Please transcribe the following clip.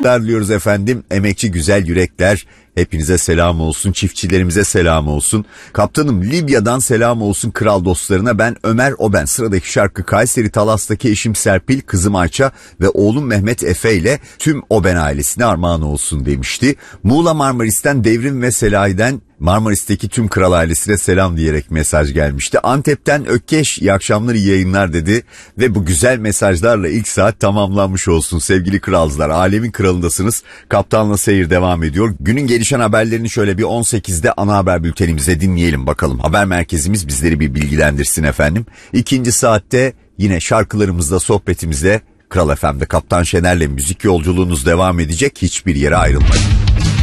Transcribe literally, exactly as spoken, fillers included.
darlıyoruz efendim. Emekçi güzel yürekler, hepinize selam olsun, çiftçilerimize selam olsun. Kaptanım, Libya'dan selam olsun kral dostlarına. Ben Ömer Oben. Sıradaki şarkı Kayseri Talas'taki eşim Serpil, kızım Ayça ve oğlum Mehmet Efe ile tüm Oben ailesine armağan olsun demişti. Muğla Marmaris'ten Devrim ve Selahi'den Marmaris'teki tüm kral ailesine selam diyerek mesaj gelmişti. Antep'ten Ökkeş, iyi akşamlar, iyi yayınlar dedi ve bu güzel mesajlarla ilk saat tamamlanmış olsun sevgili kralcılar. Alemin kralındasınız. Kaptanla seyir devam ediyor. Günün gelişen haberlerini şöyle bir on sekizde ana haber bültenimizde dinleyelim bakalım. Haber merkezimiz bizleri bir bilgilendirsin efendim. İkinci saatte yine şarkılarımızla, sohbetimizle Kral F M'de Kaptan Şener'le müzik yolculuğunuz devam edecek. Hiçbir yere ayrılmayın.